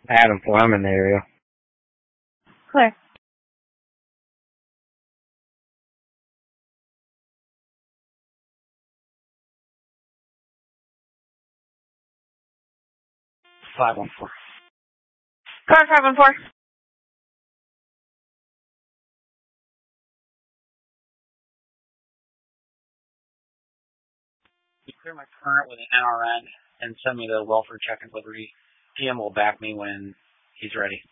Adam 4, I'm in the area. Clear. Five one four. Go on, 514. You clear my current with an NRN and send me the welfare check and Liberty. PM will back me when he's ready.